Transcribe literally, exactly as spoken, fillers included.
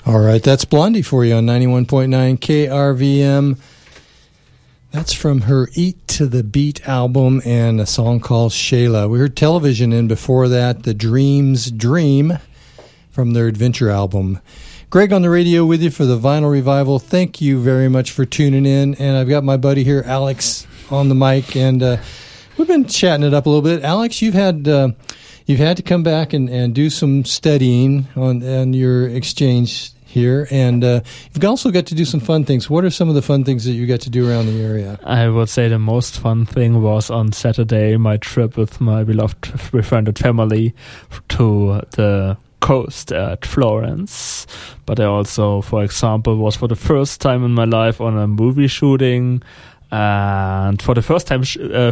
All right, that's Blondie for you on ninety-one point nine K R V M. That's from her Eat to the Beat album and a song called Shayla. We heard Television in before that, The Dream's Dream from their Adventure album. Greg on the radio with you for the Vinyl Revival. Thank you very much for tuning in. And I've got my buddy here, Alex, on the mic, and uh, we've been chatting it up a little bit. Alex, you've had uh, you've had to come back and, and do some studying on, on your exchange here, and uh, you've also got to do some fun things. What are some of the fun things that you got to do around the area? I would say the most fun thing was on Saturday, my trip with my beloved befriended family to the coast at Florence. But I also, for example, was for the first time in my life on a movie shooting, and for the first time sh- uh,